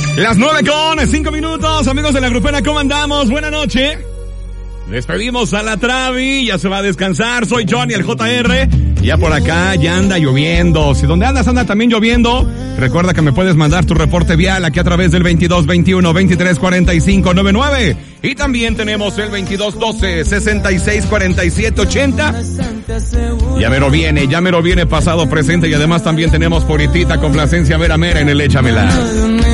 Las 9:05, amigos de la grupera, ¿cómo andamos? Buenas noches. Despedimos a la Travi, ya se va a descansar. Soy Johnny, el JR. Ya por acá ya anda lloviendo. Si donde andas anda también lloviendo, recuerda que me puedes mandar tu reporte vial aquí a través del 2221-234599. Y también tenemos el 2212-664780. Ya mero viene pasado, presente, y además también tenemos puritita complacencia mera en el Échamela.